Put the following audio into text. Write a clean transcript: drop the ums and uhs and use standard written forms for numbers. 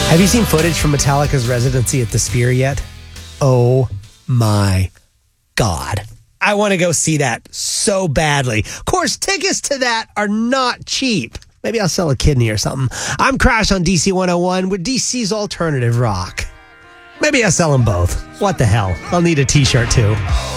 Have you seen footage from Metallica's residency at the Sphere yet? Oh my God. I want to go see that so badly. Of course, tickets to that are not cheap. Maybe I'll sell a kidney or something. I'm Crash on DC 101 with DC's alternative rock. Maybe I'll sell them both. What the hell? I'll need a t-shirt too.